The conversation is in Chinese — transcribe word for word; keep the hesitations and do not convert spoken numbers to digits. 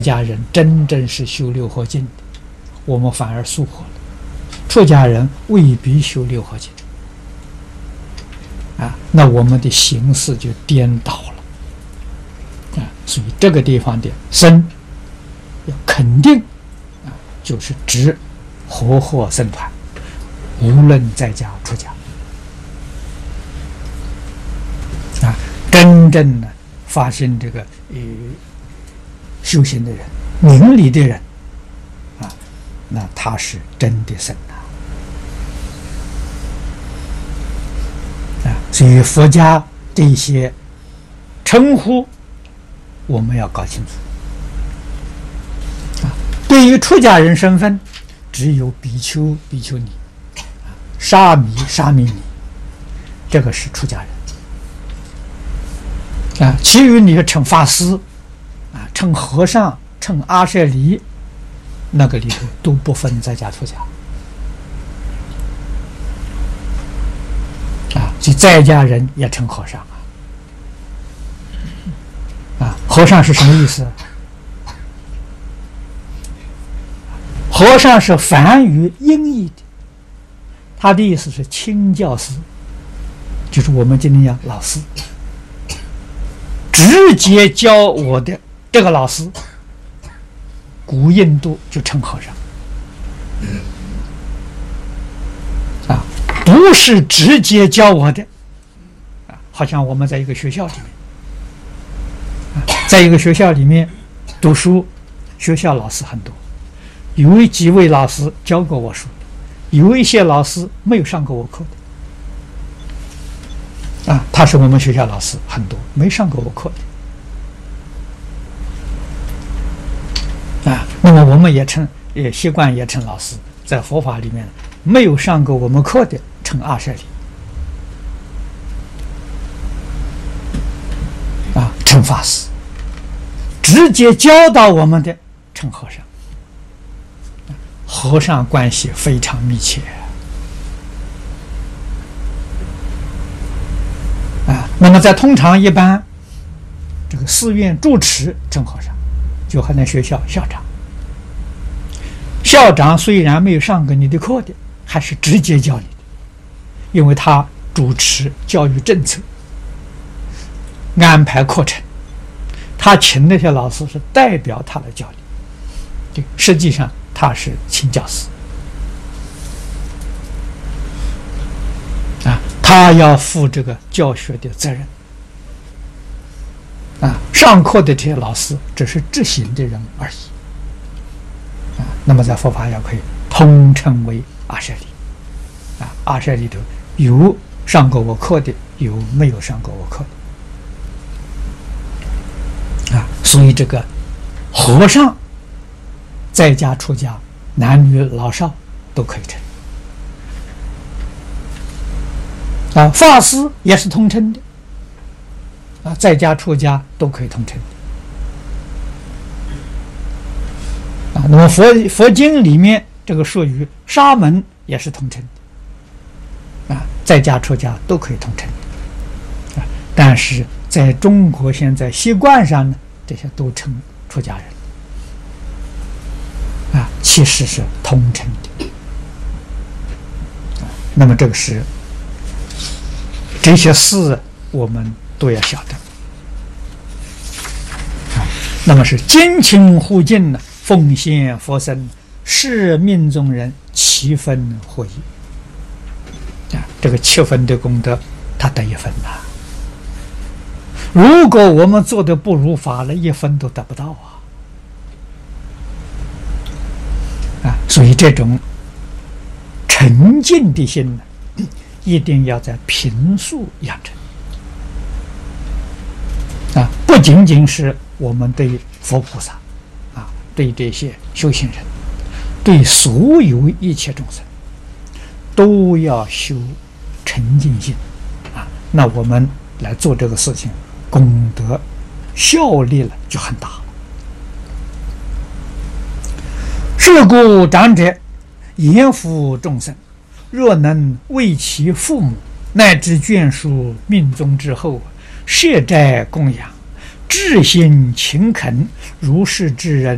家人真正是修六合敬的，我们反而疏忽了；出家人未必修六合敬啊，那我们的形势就颠倒了啊。所以这个地方的僧要肯定啊，就是指和合僧团，无论在家出家啊，真正的发生这个呃。修行的人，明理的人啊，那他是真的僧啊！啊，所以佛家这些称呼，我们要搞清楚啊。对于出家人身份，只有比丘、比丘尼、啊、沙弥、沙弥尼，这个是出家人啊。其余你称法师。啊，称和尚、称阿舍离，那个里头都不分在家出家。啊，所以在家人也称和尚啊。啊，和尚是什么意思？和尚是梵语音译的，他的意思是亲教师，就是我们今天讲老师，直接教我的。这个老师，古印度就称和尚，啊，不是直接教我的，啊，好像我们在一个学校里面，啊，在一个学校里面读书，学校老师很多，有几位老师教过我书，有一些老师没有上过我课的，啊，他是我们学校老师很多，没上过我课的。啊，那么我们也称也习惯也称老师，在佛法里面没有上过我们课的称阿舍离，啊，称法师，直接教导我们的称和尚，和尚关系非常密切啊。那么在通常一般，这个寺院住持称和尚。就好像学校校长，校长虽然没有上过你的课的，还是直接教你的，因为他主持教育政策，安排课程，他请那些老师是代表他来教你，对，实际上他是亲教师啊，他要负这个教学的责任。啊，上课的这些老师只是执行的人而已，啊，那么在佛法也可以通称为阿舍离，啊，阿舍离里头有上过我课的，有没有上过我课的，啊，所以这个和尚在家出家，男女老少都可以称，啊，法师也是通称的。啊，在家出家都可以通称啊。那么佛佛经里面这个术语沙门也是通称的啊，在家出家都可以通称啊。但是在中国现在习惯上呢，这些都称出家人啊，其实是通称的啊。那么这个是这些事我们都要晓得啊。那么是精勤护敬呢，奉献佛身，是命中人七分获益啊。这个七分的功德，他得一分呐、啊。如果我们做的不如法了，一分都得不到啊啊！所以这种沉静的心呢，一定要在平素养成。啊，不仅仅是我们对佛菩萨，啊，对这些修行人，对所有一切众生，都要修沉静心，啊，那我们来做这个事情，功德效力了就很大了。是故长者严抚众生，若能为其父母乃至眷属命中之后，设斋供养，至心勤恳，如是之人